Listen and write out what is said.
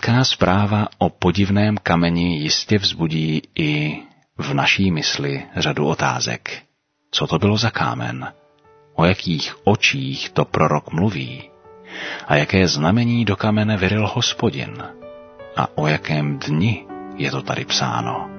Prorocká zpráva o podivném kameni jistě vzbudí i v naší mysli řadu otázek. Co to bylo za kámen? O jakých očích to prorok mluví? A jaké znamení do kamene vyril Hospodin? A o jakém dni je to tady psáno?